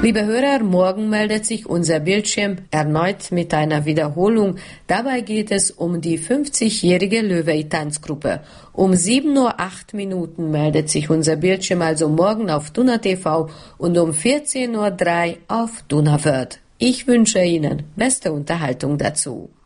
Liebe Hörer, morgen meldet sich unser Bildschirm erneut mit einer Wiederholung. Dabei geht es um die 50-jährige Löwei-Tanzgruppe. Um 7:08 Uhr meldet sich unser Bildschirm also morgen auf Duna TV und um 14:03 Uhr auf Duna World. Ich wünsche Ihnen beste Unterhaltung dazu.